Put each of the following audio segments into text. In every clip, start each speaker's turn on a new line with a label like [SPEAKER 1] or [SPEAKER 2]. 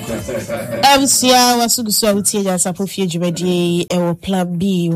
[SPEAKER 1] MCA wasugusu utie ya sapofie jumedi ewo plan B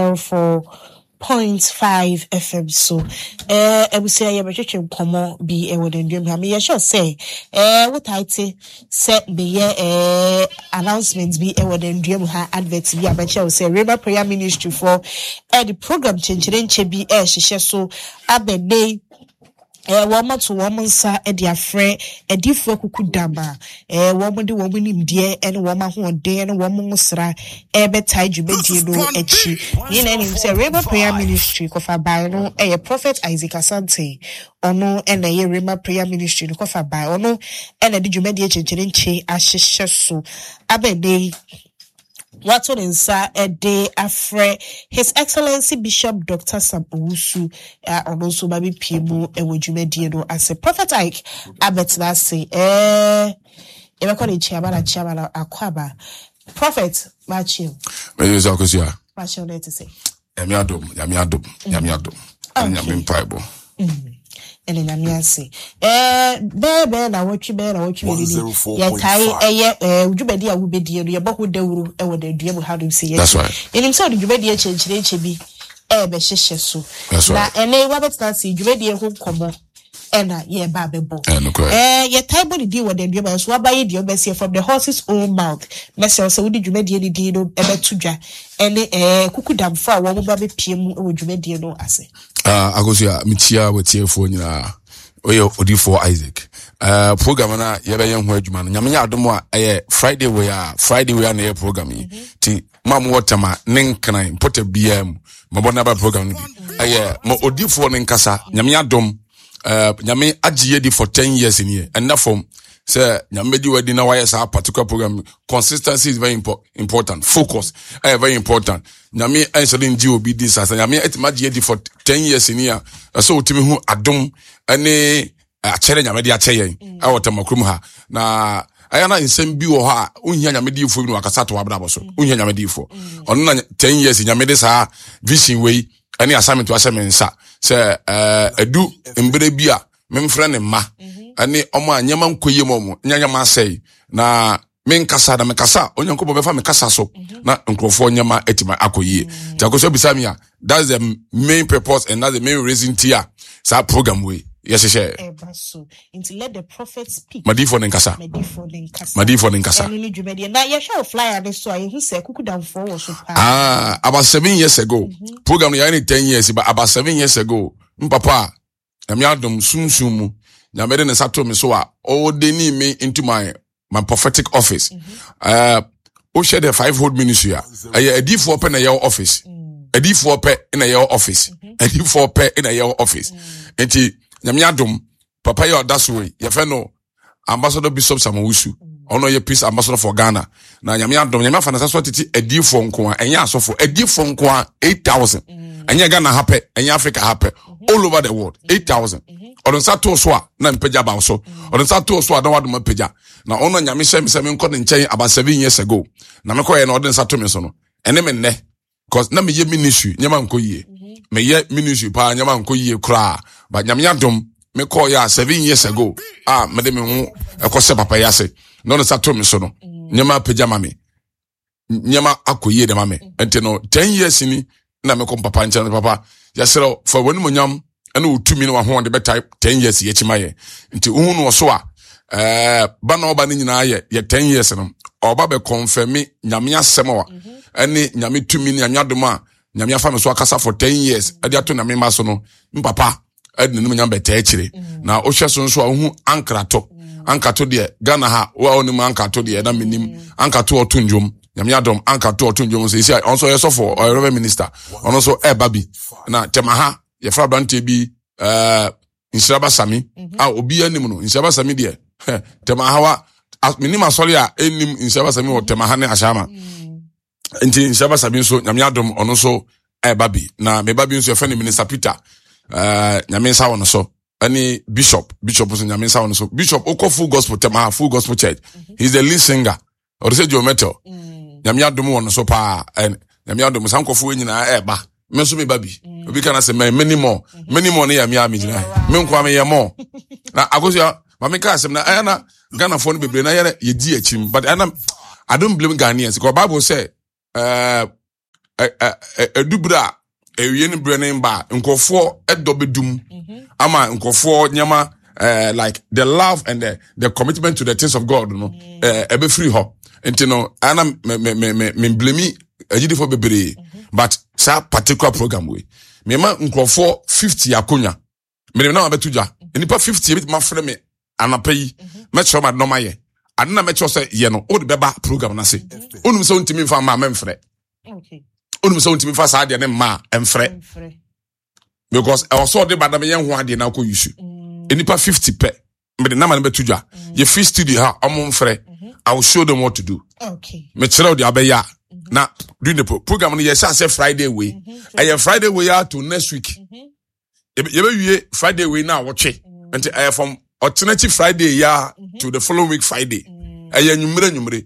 [SPEAKER 1] 104.5 FM so MCA ya becheche nkomo bi ewo dendum ha me ye sure say what I say be announcement bi ewo dendum ha advert bi abeche say River Prayer Ministry for the program chenche bi hyehyɛ so abede woman to woman sa edi afre edi fo kukudama woman de woman nimdie ene woman ho de ene woman musra betai dwumedie no echi yin na nim say River Prayer Ministry kofa bai no Prophet Isaac Asante ono ene ye River Prayer Ministry no kofa bai ono ene de dwumedie chenche ahyehyɛ so abede What's on inside a day afre His Excellency Bishop Dr. Sam Owusu on also baby Pimu and Wujumediano as a Prophet Ike Abbott last say chairman Aquaba Prophet Matthew. What's your name to say?
[SPEAKER 2] Yamiadum. And Yamin Bible.
[SPEAKER 1] And then I'm say, bear na what you yeah, tie Jubedia will be dear, your book with the room, and the dear how to say
[SPEAKER 2] that's right.
[SPEAKER 1] In himself, Jubedia change be beshe so.
[SPEAKER 2] That's right.
[SPEAKER 1] And then Robert Nancy, Jubedia who come and yeah, Babbo. Yeah, tie body deal with the dear, so I buy your best from the horse's own mouth. Messer, so did Jubedia Dino, ever tuja, and Kukudam for one baby PM or Jubedia no assay.
[SPEAKER 2] Agosia mitia wetie fo nyina oye odifo Isaac program na ye be yen ho adwuma no nyame adom a Friday we na ye program yi ti mam wotama nenkran pota biam mabona ba program ni mo odifo ne nkasa nyame adom nyame agiye di for 10 years ni and na from say nyame di wadi na why sa particular program consistency is very important focus very important nyame answering GOB this as nyame etimagie di for 10 years ni a so utimi hu adom ane achere nyame di acheyen awotamakum ha na ayana nsem bi wo ha unhia nyame di fo bi no akasa to abra boso unhia nyame di fo ono na 10 years nyame di sa vision way ane assignment to asemensa say edu embre bi a memfre ne ma ane omo anyama nkoye momo nyanyama sei na menkasa na mekasa onyankobo befa mekasa so na nkrofo nyama etima akoyie takoso bisamia that's the main purpose and that's the main reason tia sa program we yes she
[SPEAKER 1] so into let the prophet speak
[SPEAKER 2] madifo nkasa
[SPEAKER 1] any dwumedi na ye show flyer this so who say kukudam for was so
[SPEAKER 2] about 7 years ago program ya any 10 years but about 7 years ago mpapa amiadom sunsumu na mede ne sato me so a all they need me into my prophetic office o share the 5-fold ministry a D4 pe na your office D4 pe in your office D4 pe in your office enti nyame adom papa ye odaso we ye fe no ambassador Bishop Sam Owusu ono ye peace ambassador for Ghana na nyame adom nyame afa na so titi D4 nko a enya asofo D4 nko a 8,000 enya Ghana hape enya Africa hape all over the world 8,000 Odonsa to so a na mpagya ba so odonsa to so a na wadom apagya na ono nyame hye me se me nkɔ ne nkyɛn about 7 years ago na me kɔye na odonsa to me so no ene me nne cause na me ye ministry nyama nkɔ yie me ye ministry pa nyama nkɔ yie kra but nyame adom me kɔye a 7 years ago me de me hu ekɔse papa yase na odonsa to me so no nyama apagya ma me nyama akɔ yie de ma me enti no 10 years ni na me kɔ papa nkyɛn papa yasero for woni monyam ene otumi no ho de betai 10 years ye chimaye nti hu no so a ba na oba ni nyina ye 10 years no oba be confirm nyame asem wa ene nyame tumi ni anyadom a nyame afa me so akasa for 10 years ade ato na me ma so no mpapa ade no nyam beta akire na o hwe so nso a hu ankrato de Ghana ha wa oni ma ankrato de na menim ankrato otunjom nyame adom ankrato otunjom so isi onso ye so for reverend minister ono so babi na temaha ye fra brante bi Insiraba Sami obi anim no Insiraba Sami de temaha wa minima sorry a enim Insiraba Sami o temaha ne ashama enti Insiraba Sami so nyame adom ono so babi na me babi so ye friend minister Peter nyame nsa wono so any bishop so nyame nsa wono so bishop oko full gospel temaha full gospel church he's the lead singer or say Joe Metal nyame adom wono so pa nyame adom sankofo nyina ba me so me babi obi kana say many more ne ya mi amijina me nkwa me ye more na agosia Mama Kasim na ayana Ghana for no bebre na ye di achim. But I don't blame Ghanaians because Bible say dubra ewie ne brene ba nkofo edobedum ama nkofo nyama like the love and the commitment to the things of God no ebe free ho enti no ana me blame agidi for bebre but sa particular program we me ma nkofo 50 akonya me na abetuja enipa 50 bit ma frɛ me anapa yi me chọ ma no ma ye ade na me chọ say ye no o de beba program na se onum se ontimi fa ma memfrɛ
[SPEAKER 1] Okay.
[SPEAKER 2] Onum se ontimi fa sa de ne ma emfrɛ because I was so de badam ye ho ade na ko yisu enipa 50 pe me de na ma be tuja ye free studio ha omomfrɛ I will show them what to do.
[SPEAKER 1] Okay.
[SPEAKER 2] Me chira de abeya na during the program no ye say Friday way Friday way to next week ye be wie Friday way na watch until from alternative Friday to the following week Friday nyumre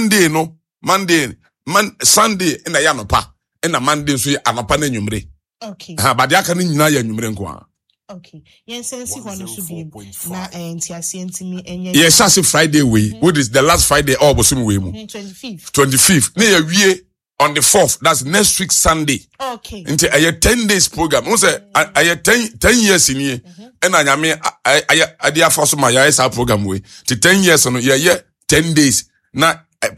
[SPEAKER 2] Monday Sunday na ya nopa na Monday so anopa na nyumre
[SPEAKER 1] okay
[SPEAKER 2] ba de aka ni nyina ya nyumre nko
[SPEAKER 1] okay yen sense ho no so bi na entiase ntimi enye
[SPEAKER 2] yes say Friday way what is the last Friday all bosum way mu 25th na ya wie on the 4th that's next week Sunday
[SPEAKER 1] okay
[SPEAKER 2] until 10 days program we say 10 years in here and anyame ade afoso ma ya esa program we to 10 years no ya 10 days na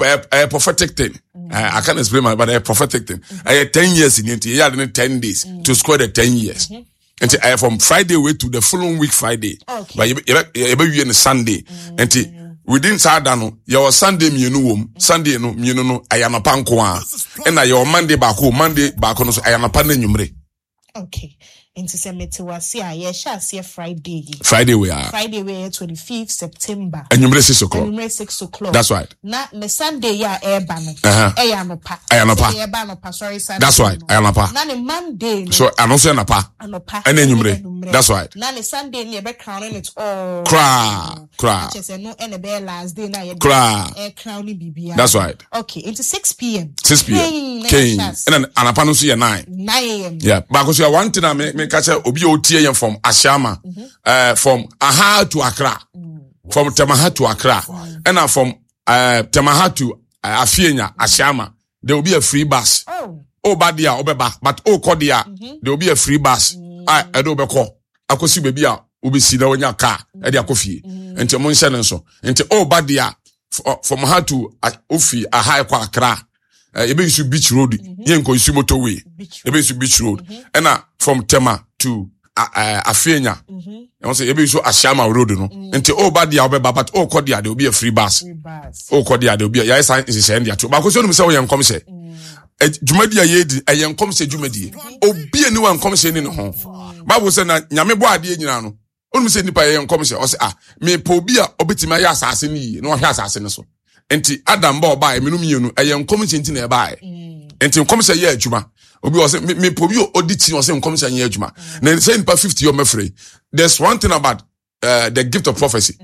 [SPEAKER 2] a prophetic thing. I can't explain but a prophetic thing. I had 10 years in it. You had 10 days to score the 10 years. And I from Friday way to the following week Friday.
[SPEAKER 1] Okay.
[SPEAKER 2] But you in Sunday. And within Sadano, your Sunday Sunday no I am a panko and I your Monday back on I am a panenumre.
[SPEAKER 1] Okay. Into semete wasi a ye sha se
[SPEAKER 2] Friday we are
[SPEAKER 1] 25th September
[SPEAKER 2] and you 6 o'clock.
[SPEAKER 1] And 6 o'clock.
[SPEAKER 2] That's right.
[SPEAKER 1] Na the Sunday ya eba no. Anopa. Eba no pa sorry Sunday.
[SPEAKER 2] That's right. Anopa.
[SPEAKER 1] Na the Monday.
[SPEAKER 2] So anonso anopa. And enyumre. That's right.
[SPEAKER 1] Na the Sunday ni ebe crowning it all.
[SPEAKER 2] Cra.
[SPEAKER 1] Chese no ene be last day na ye crowning bibia.
[SPEAKER 2] That's right.
[SPEAKER 1] Okay, into 6 p.m.
[SPEAKER 2] 6 p.m. King. And anapa no so ye 9
[SPEAKER 1] a.m.
[SPEAKER 2] Yeah, because you want to me catch obi otie from Ashama from Aha to Accra. From Temaha to Accra. And from Temaha to Afienya, Ashama. There will be a free bus. Oh badia obeba but kodia there will be a free bus. I do be call. Akosi baby a obi si na onya car e de akofie. Enti mo nse nso. Enti badia from Aha to Ofi Aha kwa Accra. Ebe isu beach road yenko isu motorway ebe isu beach road and from Tema to Afienya and say ebe isu Ashama road no nti badia obeba but kodia there will be a free bus kodia there will be ya sign is send ya to ba ko so no say we enkom say jumadi ayedi ayenkom say jumadi obi ani wan kom say ni ho Bible say na nyame bo ade nyina no onum say nipa ayenkom say o say me po obi a obetima ya asase ni no hwe asase ne so enti Adam ba oba emenum yenu ayenkom say nti na e ba enti nkom say ya adwuma obi o say me po obi oditi o say nkom say ya adwuma na say nipa 50 o mafrey there's one thing about the gift of prophecy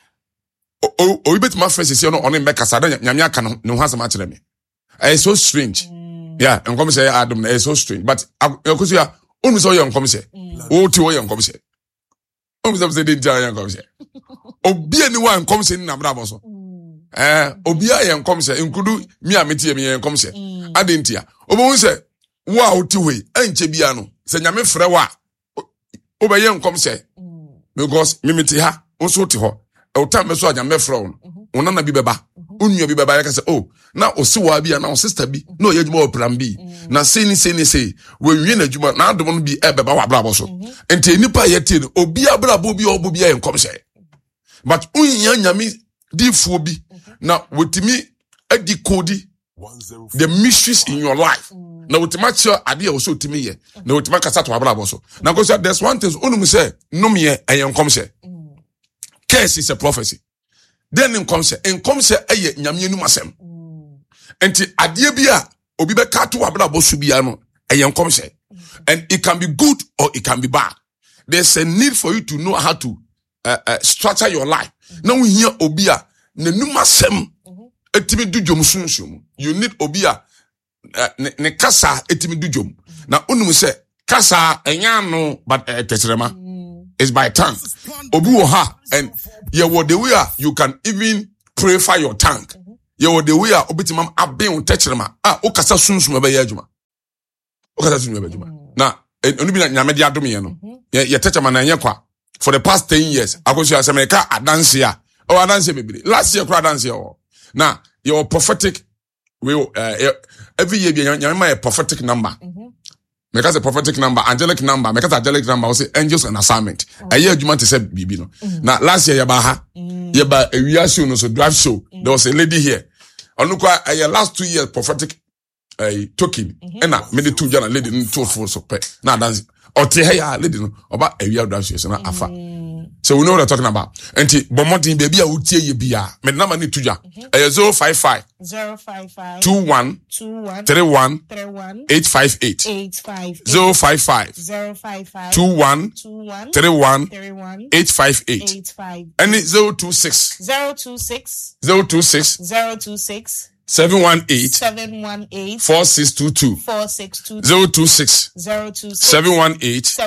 [SPEAKER 2] o betima first say no on make asada nyame aka no ho asama kire me it's so strange. Yeah, and come say Adam is so strange. But because you are only so young come say. Oh, to young come say. Only say did young come say. Obi anyone come say na bravo so. Obi young come say include me ameti me young come say. Adentia. Obo say wa oti we enche bia no. Say nyame frɛ wa. Obi young come say. Because me meti ha, onso ti ho. O time so nyame frɛ wo. Ona na bi beba. Unyo bi baba yaka say oh na osiwa bi na sister bi na oyedwuma plan B na say we wie na dwuma na adom no bi beba wa brabo so enti nipa yete no obi abrabo bi obo bi enkom say but unya nyame difuo bi na wotimi adikodi the mysteries in your life na wotima che ade a wo so timi ye na wotima kasa to abrabo so na go say there's one thing onum say no me enkom say curse is a prophecy. Then in come say eye nyame enu masem enti ade bia obi be ka to abrabo so bia no eye come say and it can be good or it can be bad. There's a need for you to know how to structure your life. Now we hear obi a nenu masem etimi du dwom sunsun you need obi a ne kasa etimi du dwom na onum say kasa enya no but tetrema It's by tongue. Obi wo ha, and the way you can even purify your tongue. The way obitimam abin techrema. Okasa sunsum ebe yejuma. Okasa sunsum ebe yejuma. Na oni bi na nyame dia dom ye no. Ye techrema na nye kwa. For the past 10 years, akosu asemeka adanse a. O adanse bebiri. Last year kwa adanse o. Na your prophetic every year nyame a prophetic number. Because a prophetic number, angelic number, because angelic number, also angels and assignment. A year you want to say bibi no. Now last year yaba a year show no so drive show. There was a lady here. Onukwa a last 2 years prophetic token. And na made 2 jana lady in 2 full so pe. Na dance. Or te ya lady no about a year drive show so na afa. So we know what we're talking about. Enti bomontin baby a utie ye bia. Me number ni tuja. 055 21 31 858 055 21 31 858 and 026 718 4622 026 718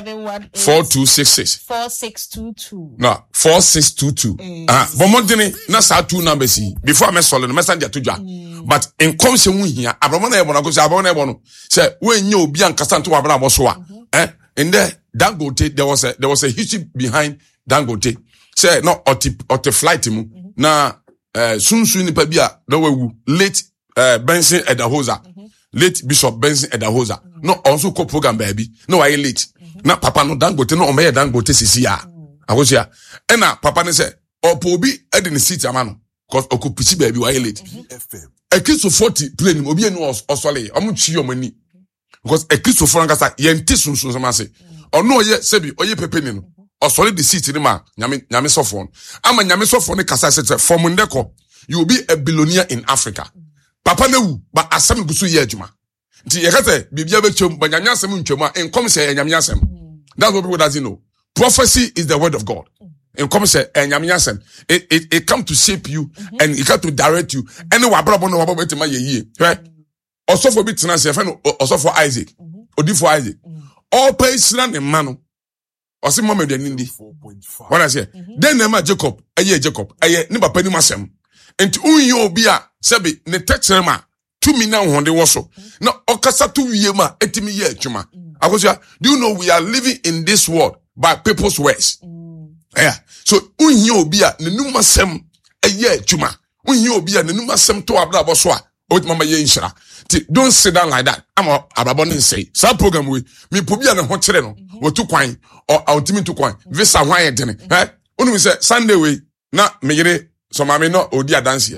[SPEAKER 2] 4266 no 4622 bomodini na sa two numbers before me solo no messenger to dwa but in come se hu hia abramo na ebo na go se abramo na ebo no se wenye obi ankasa nto abra abo so a in there Dangote there was a history behind Dangote say no ot flight mu na sunsun ni pa bia na wawu late Benson Edahoza late Bishop Benson Edahoza no also co program baby no why late na papa no Dangote no o me Dangote sisi a akosia na papa ne say opo obi e de ne seat amano cause okupichi baby why late a kiss of 40 plane obi enu osole omo chi omani because a kiss of frankasa yenti sunsun sama say ono ye sebi oye pepe ni no osole the seat ni ma nyame sofon ama nyame sofon ne kasa say from ndeko you will be a billionaire in Africa. Papa newu ba asem gusu ye adwuma. Nti ye kase bibia be twem ba nyanya asem ntwema en come say nyanya asem. That's what people doesn't know. Prophecy is the word of God. En come say nyanya asem. It come to shape you and it come to direct you. Any wa brabo no wa babo etima ye yie. Osofo bi tena se fa no osofo Isaac. Odifo Isaac. All praise na ne ma no. Osi mama de nindi. What I say? Then nema Jacob, Jacob, ni papa ni masem. Enti unyi obi a sebe ne techrema 2 million honde woso na okasa to wie ma etimi ye adwuma akosia do you know we are living in this world by people's words so unyi obi a ne numa sem eye adwuma unyi obi a ne numa sem to abra boso a o mama ye nhira don't sit down like that am ababo ne say sa program we me pobia ne ho kire no wotu kwan or ultimate to kwan visa hwan ye dene unu say Sunday we na me yire so mama no odi adanse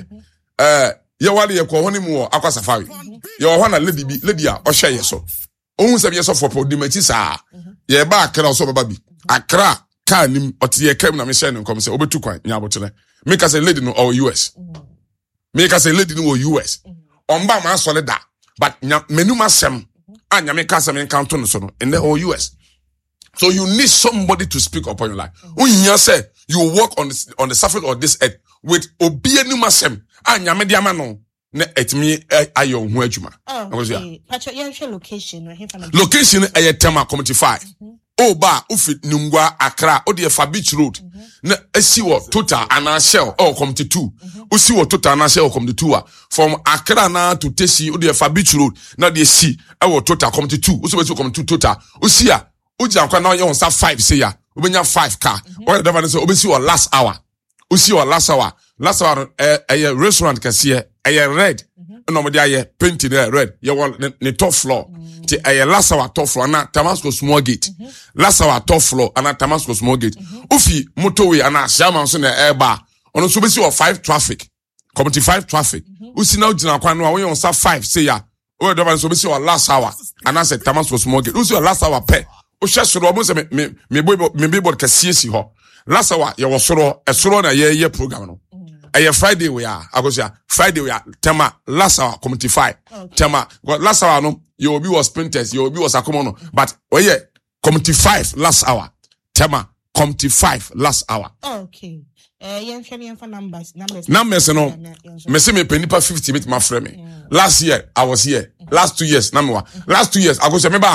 [SPEAKER 2] ye wale ye ko honi mu akwa safari ye ho na lady a o hwe ye so ohun se ye so for podimati sa ye ba akra so baba bi akra ka nim oti ye kam na me share no kom se obetu kwan nya botere me ka say lady no or US me ka say lady no or US omba ma solid da but menuma sem anya me ka say me count no so no in the or US. So you need somebody to speak upon your life. When say you walk on the surface of this earth with obienu masem anyame dia ma no na etimi ayo hu adwuma.
[SPEAKER 1] Okay. Pacho ye location no hefa na.
[SPEAKER 2] Location Tema Community 5. Ba ufi Nungwa Accra o de fa Beach Road. Na esi wo Total and Shell or Community 2. Usi wo Total and Shell Community 2 from Accra na to Tesi o de fa Beach Road na de si e wo Total Community 2. Usi wo Community 2 Total. Usi a Uja kwa na yon sa 5 say ya. Ubenya 5 car. Or the say obesi or last hour. Usi or last hour. Last hour a restaurant kasiye a red. No mo dia painted red. You want the top floor. Ti a last hour top floor na Tamasco small gate. Last hour top floor na Tamasco small gate. Ufi motorway na Shaman so na air bar. Ono so besi or 5 traffic. Community 5 traffic. Usi na ujina kwa no yon sa 5 say ya. Or the so besi or last hour. And I said Tamasco small gate. Usi or last hour pay. O shasoro omo se me billboard kasiye si ho. Last hour ye wo soro esoro na ye program no. Aye Friday we are agosia Friday we are Tema last hour Community 5. Tema last hour no you obi was printers you obi was akomo no but oye Community 5 last hour Tema Community 5 last hour.
[SPEAKER 1] Okay. Yen for numbers
[SPEAKER 2] no me say me penipa 50 bit my friend me. Last year I was here. Last 2 years na me wa. Last 2 years agosia me ba ha no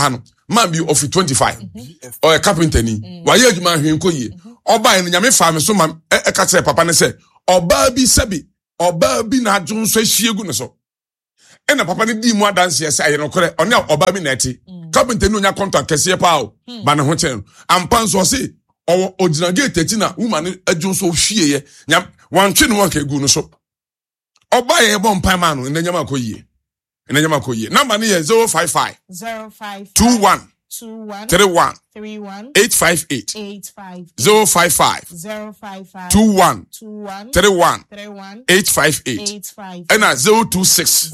[SPEAKER 2] man be of 25 or a carpenter ni why you man hwenko ye oba en nyame fa me so ma e ka kire papa ne say oba bi sebi oba bi na adwon so ahiegu ne so ena papa ne di mu adanse ye say no kore one oba bi na eti carpenter ni onya contract kese pa o ba ne ho chen ampa so say o gate eti na woman adwon so hwie ye nyam wantwe no ka egu no so oba ye bo mpa ma no nyama akoyie number ni 055 21 31 858 055 21 31 858 and 026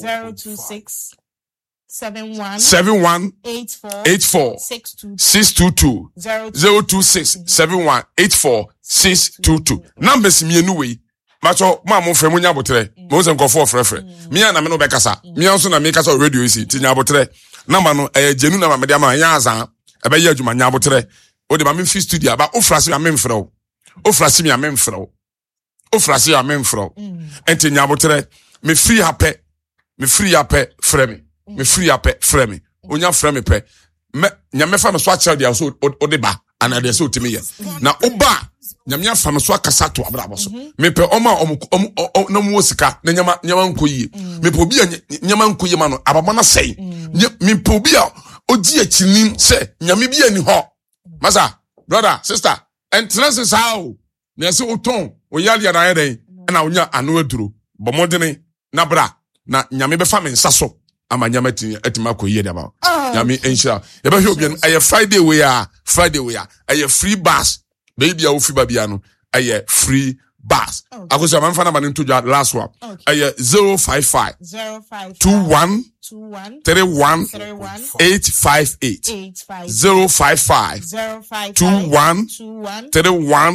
[SPEAKER 2] 71 84 622 026 71 84 622 numbers me anyway macho ma mo frɛ mo nya botre mo se nkofo frɛfrɛ me na me no bekasa me nso na me kasa radio isi ti nya botre number no jenu na ma me dia ma nya azan e be ya adwuma nya botre o de ma me fi studio ba o frase ya me mfrɛ o frase me ya me mfrɛ o frase ya me mfrɛ o enti nya botre me free happy frɛ me me free happy frɛ me onya frɛ me pɛ me nya me fa me so a kyerɛ dia so o de ba ana dia so timi ye na o ba nyamia fam so akasa to abrabo so mepe oma na mu osika na nyama nkoyie mepe obi nyama nkoyie ma no ababo na sei mepe obi a ogi achinim se nyame bi ani ho masa brother sister entrance sao na se oton oyali na yeden na onya anu aduro bomodene na bra na nyame be fa me nsa so ama nyama atima koyie da ba nyame enhira ye be hwe obi aye Friday we aye free bus baby a free babiano aye free bus akoso man fa na ban to last one aye 055 21 31 858 055 21 31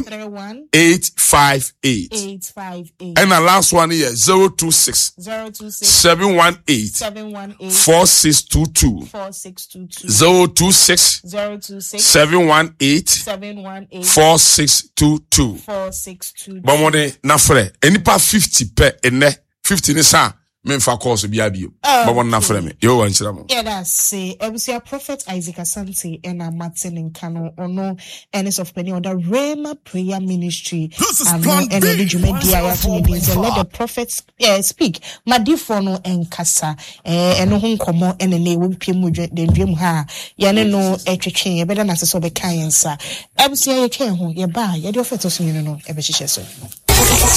[SPEAKER 2] 858 and the last one here 026 718 4622 026 718 4622 bomode na frɛ enipa 50 per ene 50 ni sa memfa course bia bio bomode na frɛ me yo wan kyerɛ mo
[SPEAKER 1] yeah that's say ebusia prophet Isaac Asante and Martin Nkano ono enes of penny under Rhema prayer ministry and the Jumedia let the prophets speak madifo no enkasa eno ho nkomo ene na ewo piem dendwem ha ye ne no etwetwe ye beda na se so be kan yensa ebusia ye kan ho ye ba ye de ofeto so no ebe hihye so